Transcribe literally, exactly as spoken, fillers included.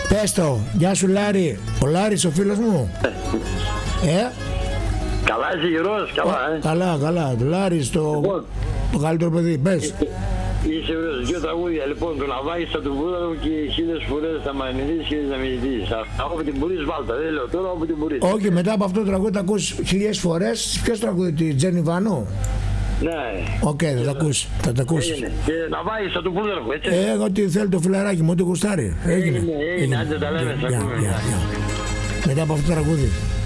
Πες το, γεια σου Λάρη. Ο Λάρης ο φίλος μου. Ε, Καλά είσαι γερός, καλά ε. καλά, καλά. Λάρης το, Λοιπόν. το καλύτερο παιδί, πες. Είσαι ωραίος, δύο τραγούδια λοιπόν, το Ναβάγιστα του Βούδαλου και χίλιες φορές θα μ' ανηρείς και να με ζητήσεις. Αυτά όπου την μπορείς βάλτα, δεν λέω τώρα όπου την μπορείς. Όχι, μετά από αυτό το τραγούδι θα ακούς χιλιές φορές. Ποιος τραγούδι, τη Τζένι Βάνου? Ναι. Οκ, θα τα ακούσεις, θα τα ακούσεις. Έγινε. Και Ναβάγιστα του Βούδαλου, έτσι. Ε, ό,τι θέλει το φιλαράκι μου, ό,τι γουστάρει. Έγινε. Έγινε, έγινε, άντε τα λέμε, σ' Γεια, ακούμε. γεια, γεια. Μετά από αυτό το τραγούδι.